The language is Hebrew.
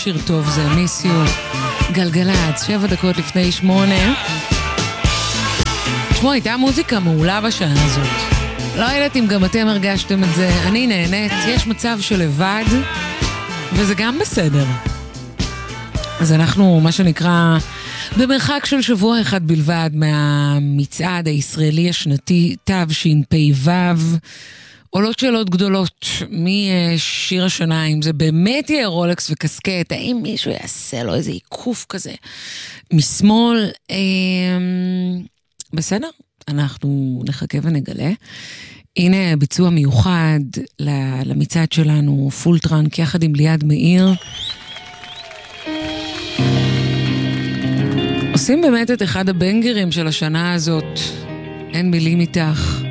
שיר טוב זה מיס יו. גלגלצ, 7 דקות לפני 8. תשמעו, הייתה מוזיקה מעולה בשעה הזאת. לא יודעת אם גם אתם הרגשתם את זה. אני נהנית, יש מצב של לבד, וזה גם בסדר. אז אנחנו, מה שנקרא, במרחק של שבוע אחד בלבד מהמצעד הישראלי השנתי תשפ"ו. עולות שאלות גדולות משיר השנה, אם זה באמת יהיה רולקס וקסקט, האם מישהו יעשה לו איזה עיקוף כזה משמאל. בסדר, אנחנו נחכה ונגלה. הנה ביצוע מיוחד למצעד שלנו, פול טראנק יחד עם ליעד מאיר. עושים באמת את אחד הבנגרים של השנה הזאת, אין מילים איתך.